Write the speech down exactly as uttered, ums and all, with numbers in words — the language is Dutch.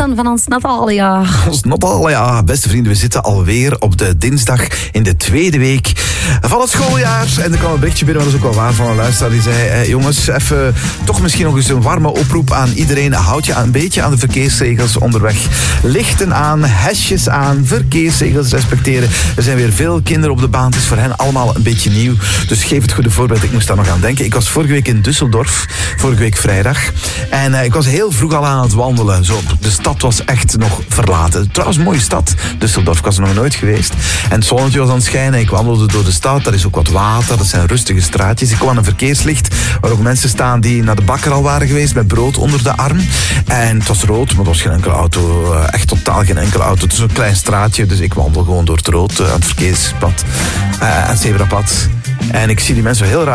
Nathan van ons Natalia. Ons Natalia, beste vrienden, we zitten alweer op de dinsdag in de tweede week van het schooljaar. En er kwam een berichtje binnen, maar dat is ook wel waar, van een luisteraar die zei, eh, jongens, even toch misschien nog eens een warme oproep aan iedereen. Houd je een beetje aan de verkeersregels onderweg. Lichten aan, hesjes aan, verkeersregels respecteren. Er zijn weer veel kinderen op de baan, het is voor hen allemaal een beetje nieuw. Dus geef het goede voorbeeld, ik moest daar nog aan denken. Ik was vorige week in Düsseldorf, vorige week vrijdag. En uh, ik was heel vroeg al aan het wandelen. Zo, de stad was echt nog verlaten. Trouwens, een mooie stad, Düsseldorf. Ik was er nog nooit geweest. En het zonnetje was aan het schijnen. Ik wandelde door de stad. Daar is ook wat water. Dat zijn rustige straatjes. Ik kwam aan een verkeerslicht waar ook mensen staan die naar de bakker al waren geweest met brood onder de arm. En het was rood, maar er was geen enkele auto. Uh, echt totaal geen enkele auto. Het is een klein straatje, dus ik wandel gewoon door het rood uh, aan het verkeerspad. Uh, aan het zebrapad. En ik zie die mensen heel raar